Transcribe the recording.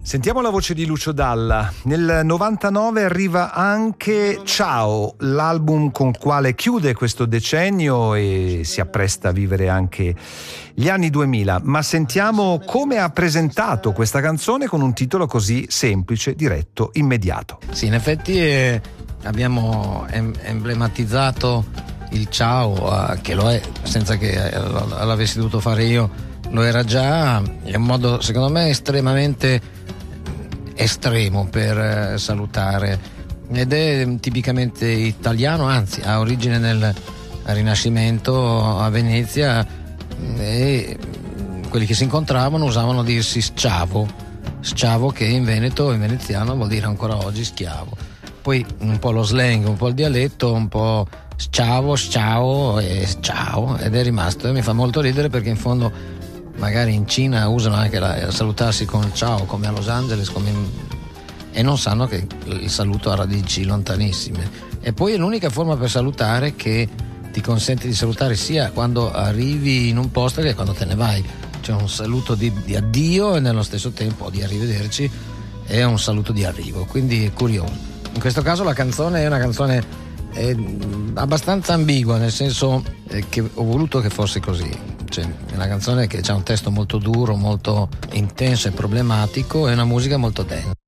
Sentiamo la voce di Lucio Dalla. Nel 99 arriva anche Ciao, l'album con il quale chiude questo decennio e si appresta a vivere anche gli anni 2000. Ma sentiamo come ha presentato questa canzone con un titolo così semplice, diretto, immediato. Sì, in effetti abbiamo emblematizzato il Ciao, che lo è, senza che l'avessi dovuto fare io, lo era già, in un modo secondo me estremamente estremo per salutare, ed è tipicamente italiano, anzi ha origine nel Rinascimento a Venezia, e quelli che si incontravano usavano dirsi sciavo, che in Veneto, in veneziano, vuol dire ancora oggi schiavo. Poi un po' lo slang, un po' il dialetto, un po' sciavo, ciao e ciao, ed è rimasto, e mi fa molto ridere perché in fondo magari in Cina usano anche salutarsi con ciao, come a Los Angeles, e non sanno che il saluto ha radici lontanissime. E poi è l'unica forma per salutare che ti consente di salutare sia quando arrivi in un posto che quando te ne vai. C'è un saluto di addio e nello stesso tempo di arrivederci è un saluto di arrivo, quindi è curioso. In questo caso la canzone è una canzone abbastanza ambigua, nel senso che ho voluto che fosse così. Cioè, è una canzone che ha un testo molto duro, molto intenso e problematico, e una musica molto densa.